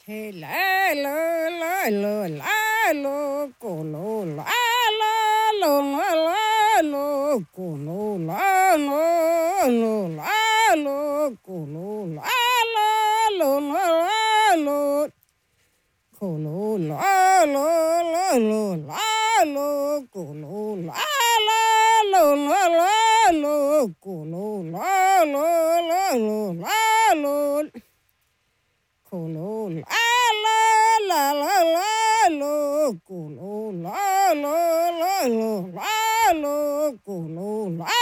Hey, la la la la la la, colo la la la la la la, colo la la la la la, colo la la la la la, colo la la la la la la, colo la la la la la la, colo la la la la la la. Colo la la la la la, colo la la la la la la, colo la